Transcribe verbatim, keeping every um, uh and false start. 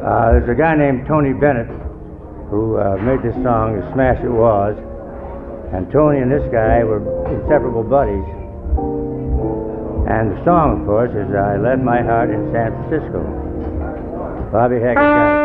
Uh, there's a guy named Tony Bennett who uh, made this song, The Smash It Was. And Tony and this guy were inseparable buddies. And the song, of course, is I Left My Heart in San Francisco. Bobby Hackett's got it.